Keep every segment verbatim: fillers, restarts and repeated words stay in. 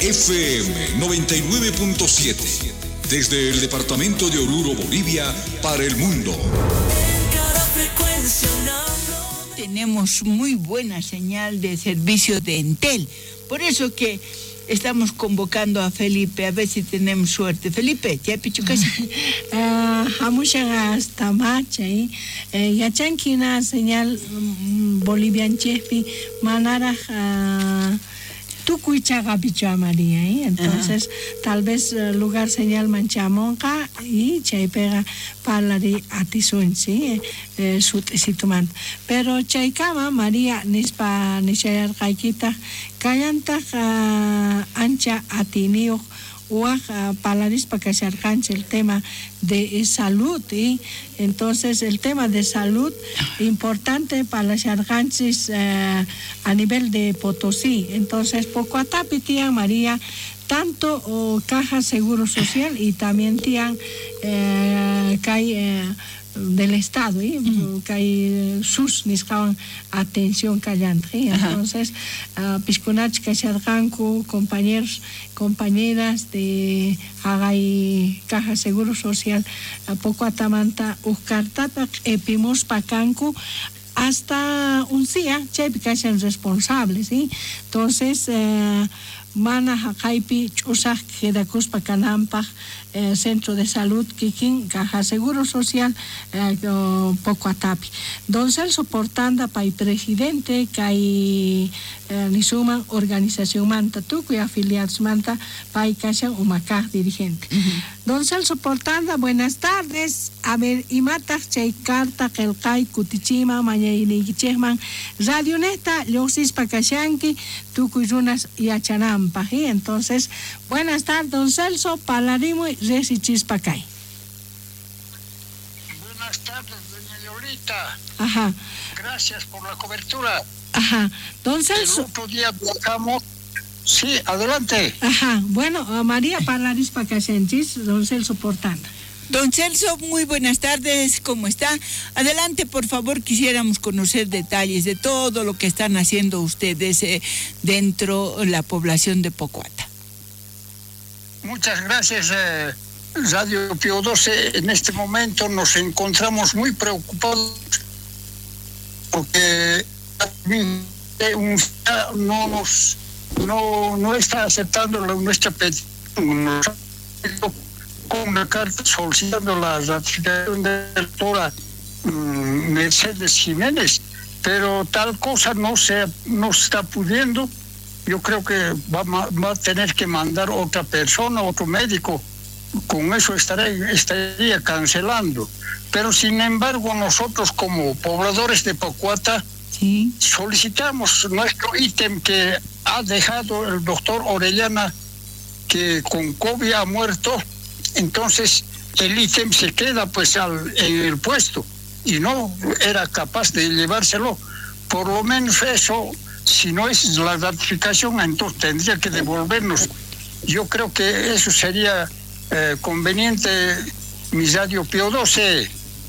F M noventa y nueve punto siete. Desde el departamento de Oruro, Bolivia, para el mundo. Tenemos muy buena señal de servicio de Entel. Por eso que estamos convocando a Felipe, a ver si tenemos suerte. Felipe, ¿ya pichucas? Hamushan hasta macha, ya chanquina señal bolivian chefi manara tucuichaga pichua María, ¿eh? Entonces uh-huh. tal vez uh, lugar señal manchamonca y chay pega palari atisuin, sí, eh, situman. Pero chay kama María nispa nishayar kaikita kayanta uh, ancha atinio uah uh, palaris para que se alcance el tema de salud y entonces el tema de salud importante para las alcances uh, a nivel de Potosí. Entonces poco a tapitia María tanto oh, caja seguro social y también tian eh, hay eh, del Estado, ¿eh? Mm. Que hay sus niscaban atención callante. Entonces, uh, piscunach que se arranco, compañeros, compañeras de Agay Caja Seguro Social, a poco atamanta, uscartata, epimos pacanco, hasta un día, chepi que sean responsables, ¿sí? Entonces, uh, mana hakaipi chusak kedakus pakanampa eh, centro de salud kikin Caja Seguro Social eh, poco atapi don Celso Portanda pai presidente kai eh, nisuman organización manta tuku y afiliados manta pai kashan umakah dirigente. Uh-huh. Don Celso Portanda, buenas tardes. A ver, imata chay carta kelkai kutichima mañaini gichehman radio neta lyosis pakashanki tuku yunas y achanam. Entonces, buenas tardes, don Celso, Palarimo y Resichispacay. Buenas tardes, doña Yolita. Ajá. Gracias por la cobertura. Ajá. Don Celso. El otro día viajamos. Sí, adelante. Ajá. Bueno, uh, María Palaris Pacasenchis, don Celso Portanda. Don Celso, muy buenas tardes, ¿cómo está? Adelante, por favor, quisiéramos conocer detalles de todo lo que están haciendo ustedes eh, dentro de la población de Pocuata. Muchas gracias, eh, Radio Pío doce. En este momento nos encontramos muy preocupados porque no nos no, no está aceptando la, nuestra petición. Con una carta solicitando la ratificación de la doctora um, Mercedes Jiménez, pero tal cosa no se no está pudiendo. Yo creo que va, va a tener que mandar otra persona, otro médico. Con eso estaría, estaría cancelando. Pero sin embargo nosotros como pobladores de Pocuata sí. solicitamos nuestro ítem que ha dejado el doctor Orellana, que con COVID ha muerto. Entonces el ítem se queda pues al, en el puesto y no era capaz de llevárselo. Por lo menos eso, si no es la ratificación, entonces tendría que devolvernos. Yo creo que eso sería eh, conveniente, mi Radio Pío doce.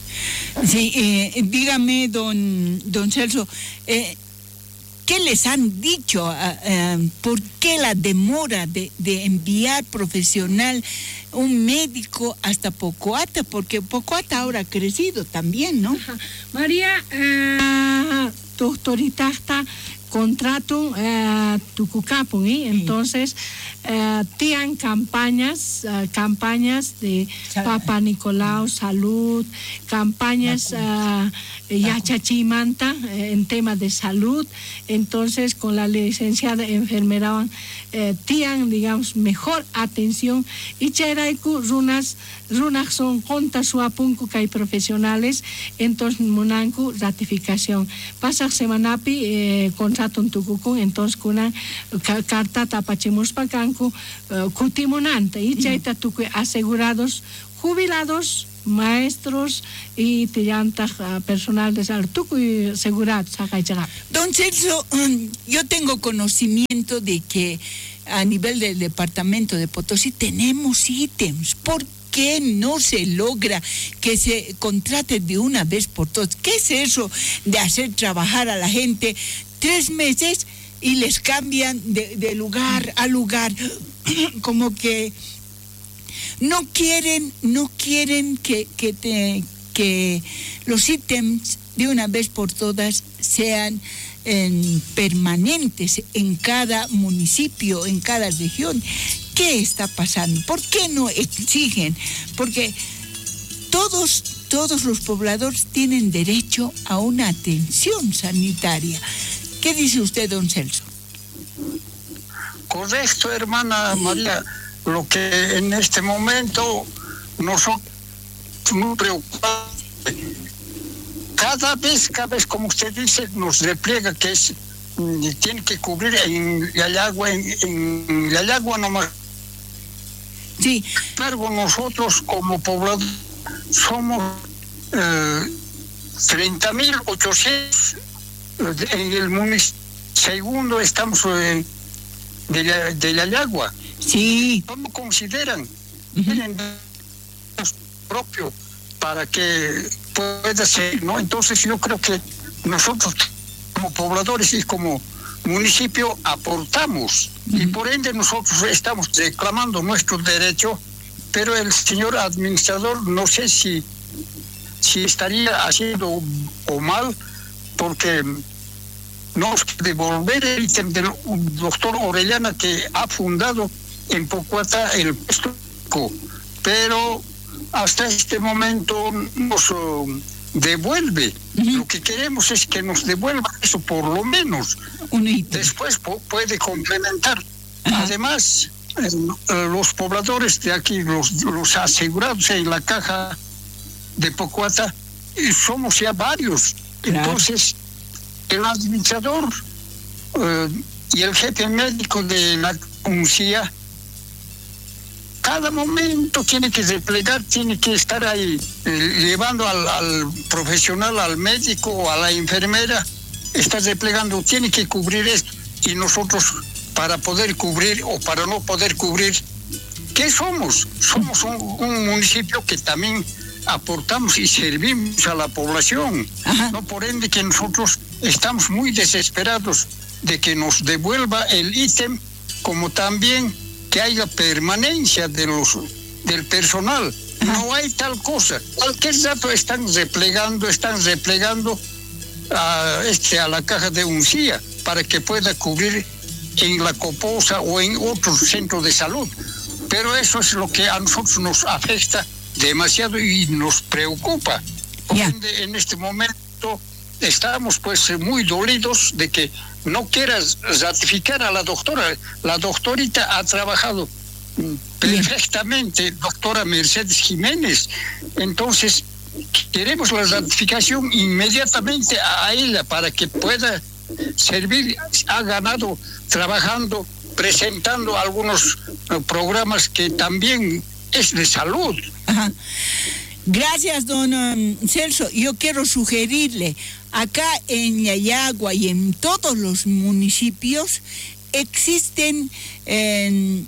Sí, eh, dígame, don, don Celso, eh, ¿qué les han dicho? Uh, uh, ¿Por qué la demora de, de enviar profesional, un médico hasta Pocuata? Porque Pocuata ahora ha crecido también, ¿no? Ajá. María, uh, doctorita está contrato uh, tucucapun, ¿eh? Entonces uh, tienen campañas uh, campañas de Papa Nicolau Salud, campañas uh, Yachachimanta eh, en temas de salud. Entonces con la licenciada enfermera eh, tienen, digamos, mejor atención y chairaiku runas runas son conta su apunku que hay profesionales. Entonces monanku ratificación pasa semanapi eh, contrato en tucucun. Entonces kuna carta tapachimus pacanku uh, kutimonante y chaita tucu asegurados jubilados, maestros y tillantas uh, personal de salud y seguridad. Don Celso, um, yo tengo conocimiento de que a nivel del departamento de Potosí tenemos ítems. ¿Por qué no se logra que se contrate de una vez por todas? ¿Qué es eso de hacer trabajar a la gente tres meses y les cambian de, de lugar a lugar, como que no quieren, no quieren que, que, te, que los ítems de una vez por todas sean eh, permanentes en cada municipio, en cada región. ¿Qué está pasando? ¿Por qué no exigen? Porque todos, todos los pobladores tienen derecho a una atención sanitaria. ¿Qué dice usted, don Celso? Correcto, hermana María. Lo que en este momento nosotros muy preocupados. Cada vez, cada vez, como usted dice, nos repliega que es tiene que cubrir en la agua, en, en la agua nomás. Sí. Pero nosotros como pobladores somos eh, treinta mil ochocientos en el municipio. Segundo estamos eh, de la, de la agua. Sí. ¿Cómo consideran? Uh-huh. Tienen propio para que pueda ser, ¿no? Entonces yo creo que nosotros como pobladores y como municipio aportamos, uh-huh. y por ende nosotros estamos reclamando nuestro derecho, pero el señor administrador no sé si, si estaría haciendo o mal, porque nos devolver el ítem del doctor Orellana que ha fundado en Pocuata el puesto, pero hasta este momento nos uh, devuelve. Uh-huh. Lo que queremos es que nos devuelva eso por lo menos. Después po- puede complementar. Uh-huh. Además, eh, los pobladores de aquí, los, los asegurados en la caja de Pocuata, somos ya varios. Claro. Entonces, el administrador uh, y el jefe médico de la Uncía cada momento tiene que replegar, tiene que estar ahí eh, llevando al, al profesional, al médico o a la enfermera, está replegando, tiene que cubrir esto. Y nosotros, para poder cubrir o para no poder cubrir, ¿qué somos? Somos un, un municipio que también aportamos y servimos a la población. Ajá. No, por ende que nosotros estamos muy desesperados de que nos devuelva el ítem, como también que haya permanencia de los del personal. Ajá. No hay tal cosa. Cualquier dato están replegando, están replegando a, este, a la caja de Uncía para que pueda cubrir en la Coposa o en otro centro de salud. Pero eso es lo que a nosotros nos afecta demasiado y nos preocupa. Yeah. En este momento estamos pues muy dolidos de que no quieras ratificar a la doctora. La doctorita ha trabajado perfectamente, doctora Mercedes Jiménez. Entonces, queremos la ratificación inmediatamente a ella para que pueda servir. Ha ganado trabajando, presentando algunos uh, programas que también es de salud. Ajá. Gracias, don um, Celso. Yo quiero sugerirle, acá en Yayagua y en todos los municipios existen eh,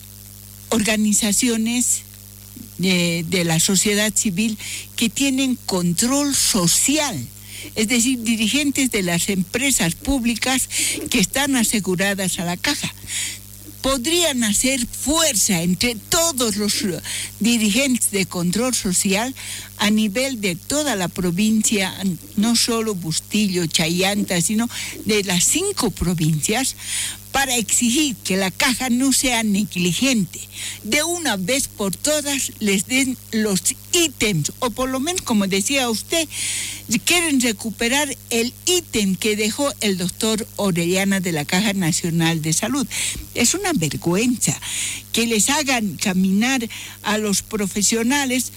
organizaciones de, de la sociedad civil que tienen control social, es decir, dirigentes de las empresas públicas que están aseguradas a la caja. Podrían hacer fuerza entre todos los dirigentes de control social a nivel de toda la provincia, no solo Bustillo, Chayanta, sino de las cinco provincias, para exigir que la caja no sea negligente. De una vez por todas les den los ítems, o por lo menos, como decía usted, quieren recuperar el ítem que dejó el doctor Orellana de la Caja Nacional de Salud. Es una vergüenza que les hagan caminar a los profesionales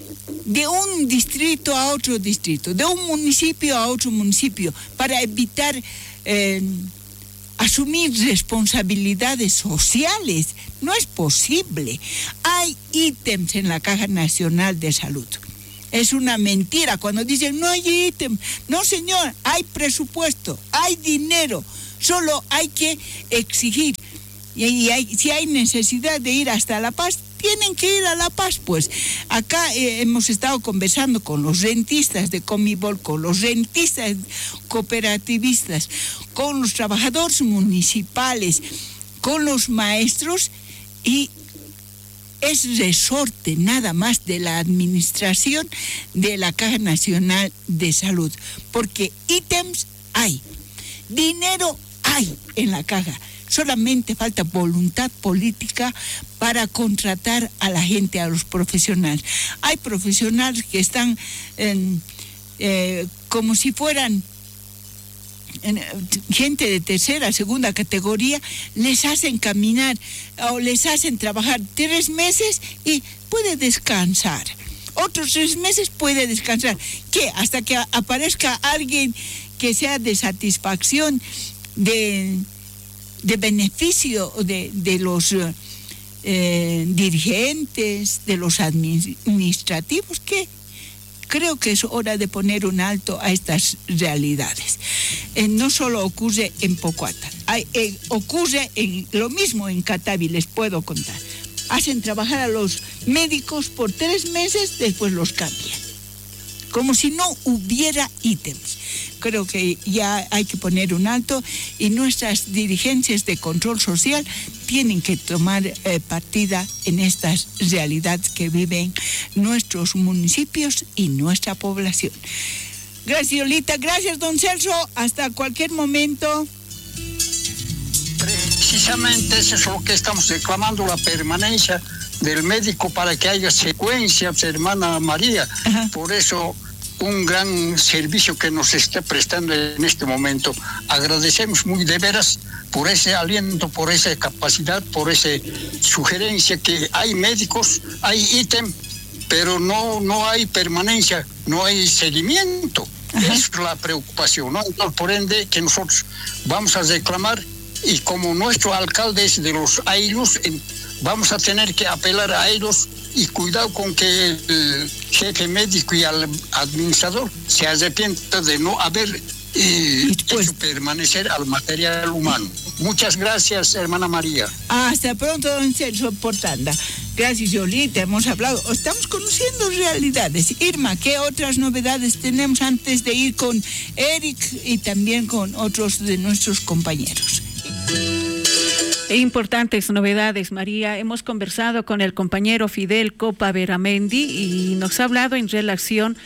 de un distrito a otro distrito, de un municipio a otro municipio, para evitar eh, asumir responsabilidades sociales. No es posible. Hay ítems en la Caja Nacional de Salud. Es una mentira cuando dicen no hay ítem. No, señor, hay presupuesto, hay dinero, solo hay que exigir. Y hay, si hay necesidad de ir hasta La Paz, tienen que ir a La Paz, pues. Acá eh, hemos estado conversando con los rentistas de Comibol, con los rentistas cooperativistas, con los trabajadores municipales, con los maestros, y es resorte nada más de la administración de la Caja Nacional de Salud, porque ítems hay, dinero hay en la caja, solamente falta voluntad política para contratar a la gente, a los profesionales. Hay profesionales que están eh, eh, como si fueran gente de tercera, segunda categoría, les hacen caminar o les hacen trabajar tres meses y puede descansar. Otros tres meses puede descansar. ¿Qué? Hasta que aparezca alguien que sea de satisfacción, de, de beneficio de, de los eh, dirigentes, de los administrativos, que creo que es hora de poner un alto a estas realidades. Eh, no solo ocurre en Pocuata, hay, eh, ocurre en, lo mismo en Catavi, les puedo contar. Hacen trabajar a los médicos por tres meses, después los cambian, como si no hubiera ítems. Creo que ya hay que poner un alto, y nuestras dirigencias de control social tienen que tomar eh, partida en estas realidades que viven nuestros municipios y nuestra población. Gracias, Yolita. Gracias, don Celso. Hasta cualquier momento. Precisamente eso es lo que estamos reclamando, la permanencia del médico para que haya secuencias, hermana María. Ajá. Por eso, un gran servicio que nos está prestando en este momento. Agradecemos muy de veras por ese aliento, por esa capacidad, por esa sugerencia, que hay médicos, hay ítem, pero no, no hay permanencia, no hay seguimiento. Ajá. Es la preocupación, ¿no? Entonces, por ende, que nosotros vamos a reclamar, y como nuestro alcalde es de los Ayllus, vamos a tener que apelar a ellos, y cuidado con que el jefe médico y el administrador se arrepienta de no haber eh, pues, hecho permanecer al material humano. Muchas gracias, hermana María. Hasta pronto, don Celso Portanda. Gracias, Yolita. Hemos hablado, estamos conociendo realidades. Irma, ¿qué otras novedades tenemos antes de ir con Eric y también con otros de nuestros compañeros? Importantes novedades, María. Hemos conversado con el compañero Fidel Copa Beramendi y nos ha hablado en relación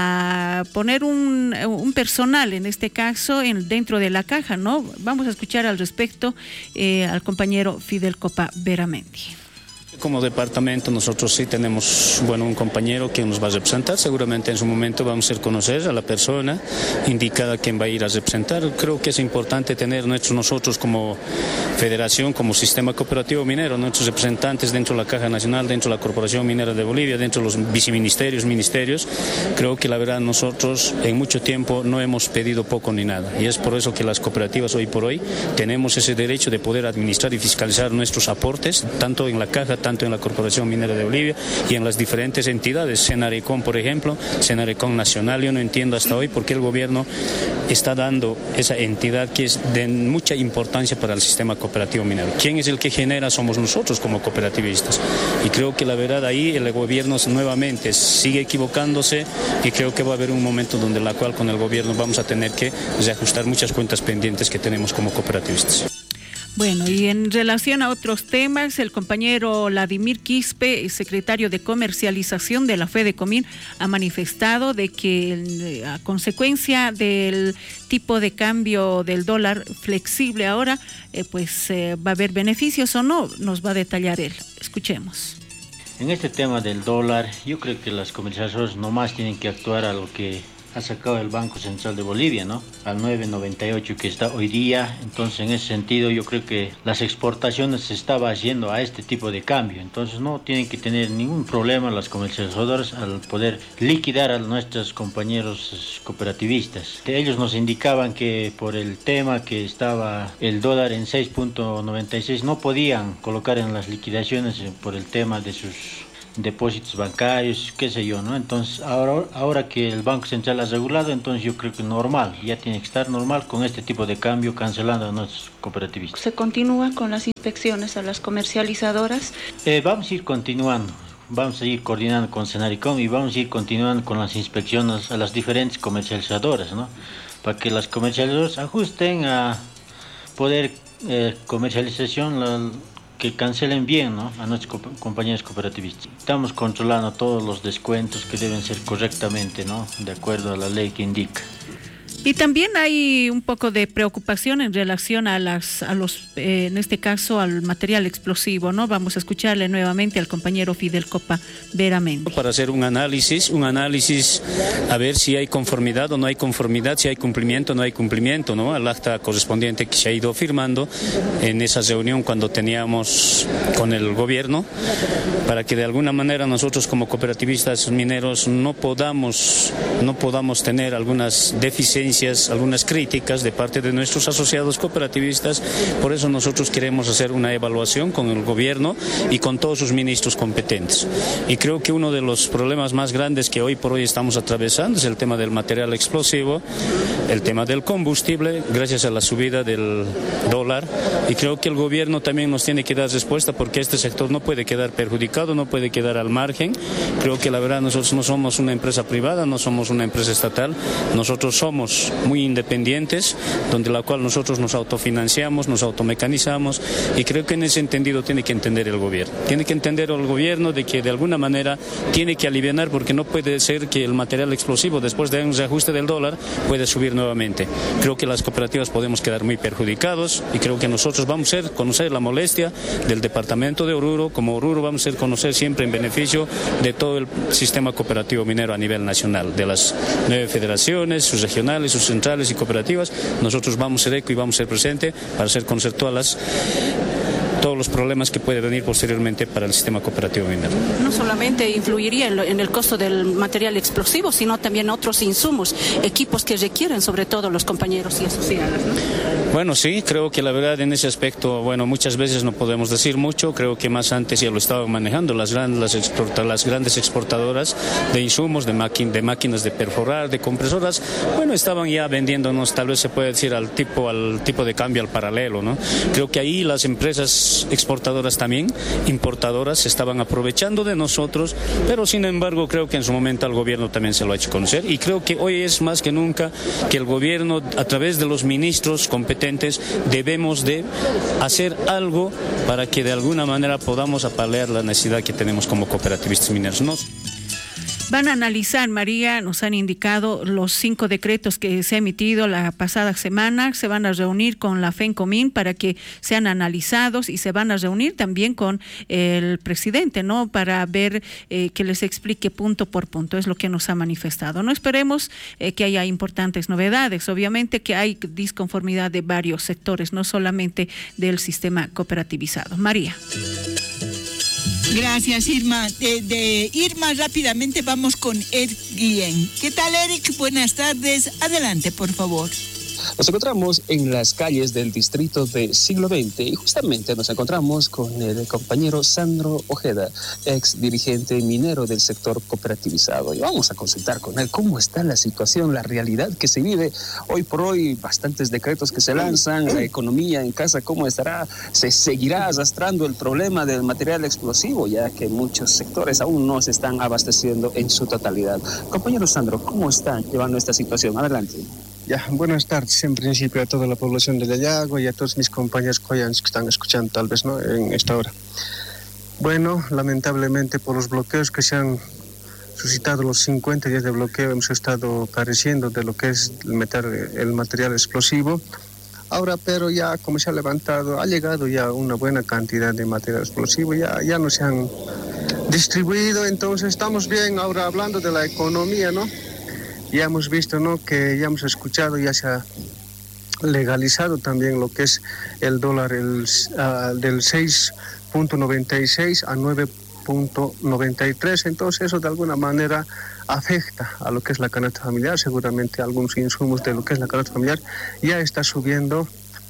a poner un, un personal, en este caso, en, dentro de la caja, ¿no? Vamos a escuchar al respecto eh, al compañero Fidel Copa Beramendi. Como departamento nosotros sí tenemos, bueno, un compañero que nos va a representar. Seguramente en su momento vamos a hacer conocer a la persona indicada quien va a ir a representar. Creo que es importante tener nuestros, nosotros como federación, como sistema cooperativo minero, nuestros representantes dentro de la Caja Nacional, dentro de la Corporación Minera de Bolivia, dentro de los viceministerios, ministerios. Creo que la verdad nosotros en mucho tiempo no hemos pedido poco ni nada, y es por eso que las cooperativas hoy por hoy tenemos ese derecho de poder administrar y fiscalizar nuestros aportes, tanto en la Caja, tanto en la Corporación Minera de Bolivia y en las diferentes entidades. Senarecon, por ejemplo, Senarecon Nacional. Yo no entiendo hasta hoy por qué el gobierno está dando esa entidad que es de mucha importancia para el sistema cooperativo minero. ¿Quién es el que genera? Somos nosotros como cooperativistas. Y creo que la verdad ahí el gobierno nuevamente sigue equivocándose, y creo que va a haber un momento donde la cual con el gobierno vamos a tener que reajustar muchas cuentas pendientes que tenemos como cooperativistas. Bueno, y en relación a otros temas, el compañero Vladimir Quispe, secretario de Comercialización de la Fedecomín, ha manifestado de que a consecuencia del tipo de cambio del dólar flexible ahora, eh, pues eh, va a haber beneficios o no. Nos va a detallar él. Escuchemos. En este tema del dólar, yo creo que las comercializadoras nomás tienen que actuar a lo que ha sacado el Banco Central de Bolivia, ¿no? Al nueve noventa y ocho que está hoy día. Entonces, en ese sentido, yo creo que las exportaciones se estaban haciendo a este tipo de cambio. Entonces, no tienen que tener ningún problema las comercializadoras al poder liquidar a nuestros compañeros cooperativistas. Ellos nos indicaban que por el tema que estaba el dólar en seis punto noventa y seis, no podían colocar en las liquidaciones por el tema de sus depósitos bancarios, qué sé yo, ¿no? Entonces, ahora, ahora que el Banco Central ha regulado, entonces yo creo que normal, ya tiene que estar normal con este tipo de cambio, cancelando a nuestros cooperativistas. ¿Se continúa con las inspecciones a las comercializadoras? Eh, vamos a ir continuando, vamos a ir coordinando con Senaricom y vamos a ir continuando con las inspecciones a las diferentes comercializadoras, ¿no? Para que las comercializadoras ajusten a poder eh, comercialización, la, que cancelen bien, ¿no?, a nuestros compañeros cooperativistas. Estamos controlando todos los descuentos que deben ser correctamente, ¿no?, de acuerdo a la ley que indica. Y también hay un poco de preocupación en relación a las, a los, eh, en este caso, al material explosivo, ¿no? Vamos a escucharle nuevamente al compañero Fidel Copa Veramente. Para hacer un análisis, un análisis a ver si hay conformidad o no hay conformidad, si hay cumplimiento o no hay cumplimiento, ¿no?, al acta correspondiente que se ha ido firmando en esa reunión cuando teníamos con el gobierno, para que de alguna manera nosotros como cooperativistas mineros no podamos, no podamos tener algunas deficiencias, algunas críticas de parte de nuestros asociados cooperativistas. Por eso nosotros queremos hacer una evaluación con el gobierno y con todos sus ministros competentes. Y creo que uno de los problemas más grandes que hoy por hoy estamos atravesando es el tema del material explosivo, el tema del combustible, gracias a la subida del dólar. Y creo que el gobierno también nos tiene que dar respuesta, porque este sector no puede quedar perjudicado, no puede quedar al margen. Creo que la verdad nosotros no somos una empresa privada, no somos una empresa estatal, nosotros somos muy independientes, donde la cual nosotros nos autofinanciamos, nos automecanizamos, y creo que en ese entendido tiene que entender el gobierno. Tiene que entender el gobierno de que de alguna manera tiene que alivianar, porque no puede ser que el material explosivo, después de un reajuste del dólar, puede subir nuevamente. Creo que las cooperativas podemos quedar muy perjudicados, y creo que nosotros vamos a ser, conocer la molestia del departamento de Oruro. Como Oruro vamos a ser conocer siempre en beneficio de todo el sistema cooperativo minero a nivel nacional, de las nueve federaciones, sus regionales, sus centrales y cooperativas. Nosotros vamos a ser eco y vamos a ser presente para hacer conocer todas las todos los problemas que puede venir posteriormente para el sistema cooperativo minero. No solamente influiría en, lo, en el costo del material explosivo, sino también otros insumos, equipos que requieren sobre todo los compañeros y asociados, ¿no? Bueno, sí, creo que la verdad en ese aspecto, bueno, muchas veces no podemos decir mucho. Creo que más antes ya lo estaban manejando las grandes, las, exporta, las grandes exportadoras de insumos, de, máquin, de máquinas de perforar, de compresoras. Bueno, estaban ya vendiéndonos, tal vez se puede decir, al tipo, al tipo de cambio al paralelo, ¿no? Creo que ahí las empresas exportadoras también, importadoras, se estaban aprovechando de nosotros, pero sin embargo creo que en su momento al gobierno también se lo ha hecho conocer, y creo que hoy es más que nunca que el gobierno, a través de los ministros competentes, debemos de hacer algo para que de alguna manera podamos apalear la necesidad que tenemos como cooperativistas mineros, ¿no? Van a analizar, María, nos han indicado los cinco decretos que se ha emitido la pasada semana. Se van a reunir con la FENCOMIN para que sean analizados, y se van a reunir también con el presidente, ¿no?, para ver eh, que les explique punto por punto. Es lo que nos ha manifestado. No esperemos eh, que haya importantes novedades. Obviamente que hay disconformidad de varios sectores, no solamente del sistema cooperativizado. María. Gracias, Irma. De, de Irma rápidamente vamos con Eric Guillén. ¿Qué tal, Eric? Buenas tardes. Adelante, por favor. Nos encontramos en las calles del distrito de Siglo veinte y justamente nos encontramos con el compañero Sandro Ojeda, ex dirigente minero del sector cooperativizado. Y vamos a consultar con él cómo está la situación, la realidad que se vive hoy por hoy, bastantes decretos que se lanzan, la economía en casa, cómo estará, se seguirá arrastrando el problema del material explosivo, ya que muchos sectores aún no se están abasteciendo en su totalidad. Compañero Sandro, ¿cómo están llevando esta situación? Adelante. Ya, buenas tardes en principio a toda la población de Yayago y a todos mis compañeros coyanos que están escuchando tal vez, ¿no?, en esta hora. Bueno, lamentablemente por los bloqueos que se han suscitado, los cincuenta días de bloqueo, hemos estado careciendo de lo que es el, meter, el material explosivo. Ahora, pero ya como se ha levantado, ha llegado ya una buena cantidad de material explosivo, ya, ya no se han distribuido, entonces estamos bien. Ahora hablando de la economía, ¿no?, ya hemos visto, ¿no?, que ya hemos escuchado, ya se ha legalizado también lo que es el dólar el, uh, del seis punto noventa y seis a nueve punto noventa y tres, entonces eso de alguna manera afecta a lo que es la canasta familiar. Seguramente algunos insumos de lo que es la canasta familiar ya está subiendo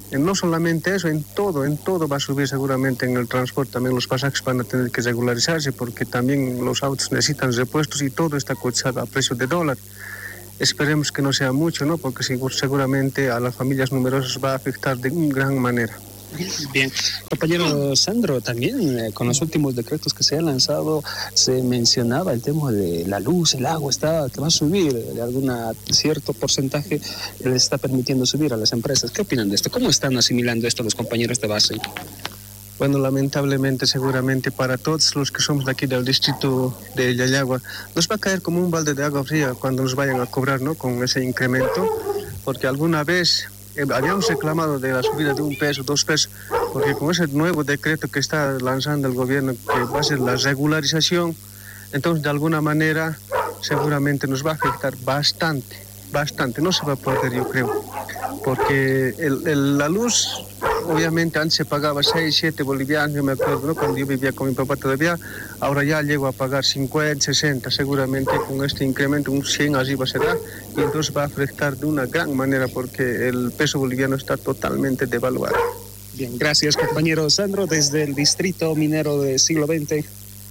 no solamente eso, en todo, en todo va a subir seguramente. En el transporte también los pasajes van a tener que regularizarse porque también los autos necesitan repuestos y todo está cotizado a precio de dólar. Esperemos que no sea mucho, ¿no? Porque seguramente a las familias numerosas va a afectar de gran manera. Bien, compañero Sandro, también eh, con los últimos decretos que se han lanzado se mencionaba el tema de la luz, el agua, está que va a subir, de algún cierto porcentaje les está permitiendo subir a las empresas. ¿Qué opinan de esto? ¿Cómo están asimilando esto los compañeros de base? Bueno, lamentablemente, seguramente para todos los que somos de aquí del distrito de Yayagua, nos va a caer como un balde de agua fría cuando nos vayan a cobrar, ¿no? Con ese incremento, porque alguna vez eh, habíamos reclamado de la subida de un peso, dos pesos, porque con ese nuevo decreto que está lanzando el gobierno, que va a ser la regularización, entonces de alguna manera seguramente nos va a afectar bastante, bastante, no se va a poder, yo creo, porque el, el, la luz, obviamente antes se pagaba seis, siete bolivianos, yo me acuerdo, ¿no? Cuando yo vivía con mi papá todavía, ahora ya llego a pagar cincuenta, sesenta, seguramente con este incremento un cien arriba será, y entonces va a afectar de una gran manera porque el peso boliviano está totalmente devaluado. Bien, gracias compañero Sandro, desde el distrito minero del siglo veinte.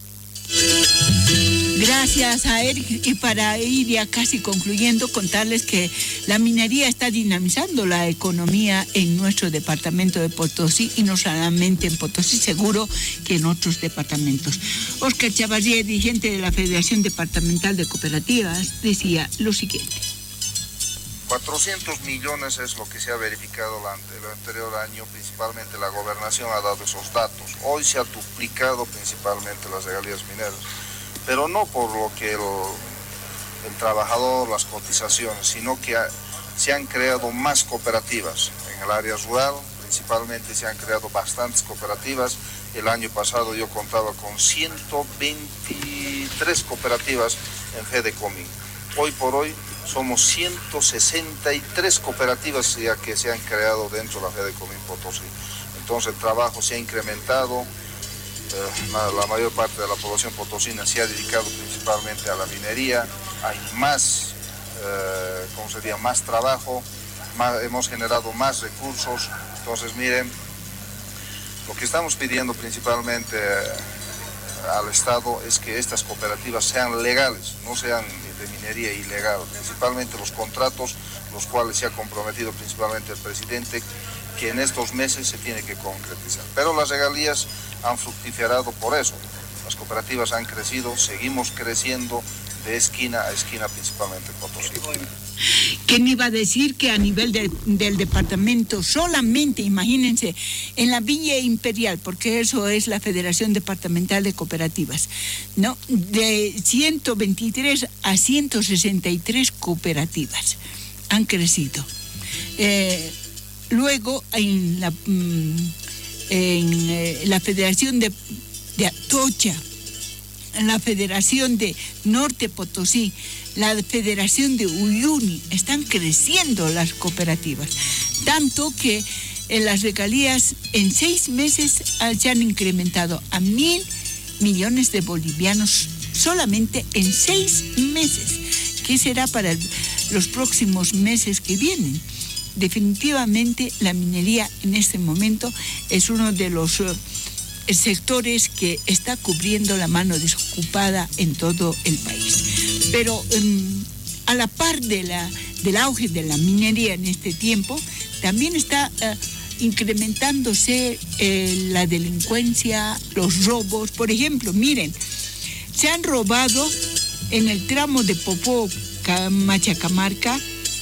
Gracias a Eric, y para ir ya casi concluyendo, contarles que la minería está dinamizando la economía en nuestro departamento de Potosí y no solamente en Potosí, seguro que en otros departamentos. Oscar Chavarría, dirigente de la Federación Departamental de Cooperativas, decía lo siguiente. cuatrocientos millones es lo que se ha verificado el anterior año, principalmente la gobernación ha dado esos datos. Hoy se ha duplicado principalmente las regalías mineras, pero no por lo que el, el trabajador, las cotizaciones, sino que ha, se han creado más cooperativas. En el área rural, principalmente, se han creado bastantes cooperativas. El año pasado yo contaba con ciento veintitrés cooperativas en Fedecomín. Hoy por hoy somos ciento sesenta y tres cooperativas ya que se han creado dentro de la Fedecomín Potosí. Entonces el trabajo se ha incrementado. Eh, la mayor parte de la población potosina se ha dedicado principalmente a la minería, hay más, eh, ¿cómo sería? más trabajo, más, hemos generado más recursos. Entonces miren, lo que estamos pidiendo principalmente eh, al Estado es que estas cooperativas sean legales, no sean de minería ilegal, principalmente los contratos, los cuales se ha comprometido principalmente el presidente, que en estos meses se tiene que concretizar. Pero las regalías han fructificado por eso. Las cooperativas han crecido, seguimos creciendo de esquina a esquina, principalmente en Potosí. ¿Quién iba a decir que a nivel de, del departamento, solamente, imagínense, en la Villa Imperial, porque eso es la Federación Departamental de Cooperativas, ¿no? De ciento veintitrés a ciento sesenta y tres cooperativas han crecido. Eh, luego, en la, en eh, la Federación de, de Atocha, en la Federación de Norte Potosí, la Federación de Uyuni, están creciendo las cooperativas, tanto que en las regalías en seis meses se han incrementado a mil millones de bolivianos solamente en seis meses. ¿Qué será para el, los próximos meses que vienen? Definitivamente la minería en este momento es uno de los uh, sectores que está cubriendo la mano desocupada en todo el país. Pero um, a la par de la, del auge de la minería en este tiempo, también está uh, incrementándose eh, la delincuencia, los robos. Por ejemplo, miren, se han robado en el tramo de Popó, Machacamarca,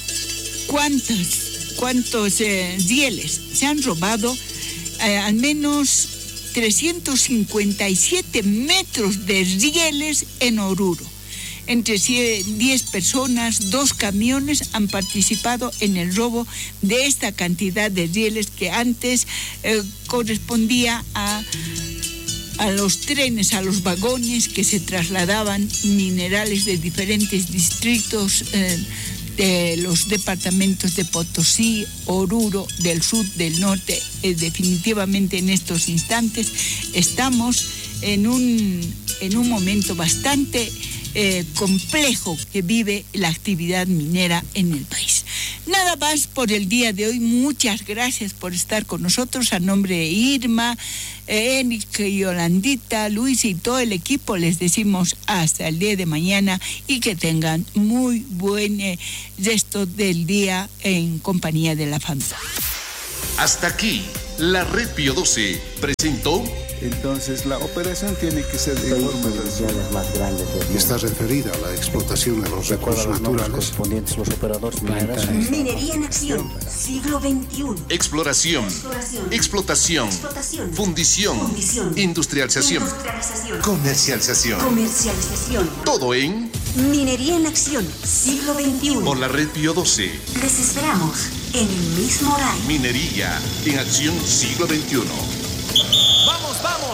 ¿cuántos, cuántos eh, rieles? Se han robado eh, al menos trescientos cincuenta y siete metros de rieles en Oruro. Entre diez personas, dos camiones han participado en el robo de esta cantidad de rieles que antes eh, correspondía a, a los trenes, a los vagones que se trasladaban minerales de diferentes distritos eh, de los departamentos de Potosí, Oruro, del sur, del norte. Eh, definitivamente en estos instantes estamos en un, en un momento bastante Eh, complejo que vive la actividad minera en el país. Nada más por el día de hoy. Muchas gracias por estar con nosotros. A nombre de Irma, Enrique, Yolandita, Luis y todo el equipo les decimos hasta el día de mañana y que tengan muy buen eh, resto del día en compañía de la familia. Hasta aquí, la Red Pío doce presentó. Entonces la operación tiene que ser de forma más grandes. Está referida a la explotación de los recursos naturales correspondientes los operadores mineros. Minería en acción, siglo veintiuno. Exploración, Exploración. Explotación, Explotación. Fundición, Fundición. Industrialización, Industrialización. Comercialización. Comercialización. Todo en Minería en acción, siglo veintiuno. por la Red Pío doce. Les esperamos en el mismo horario. Minería en acción siglo veintiuno. Vamos, vamos,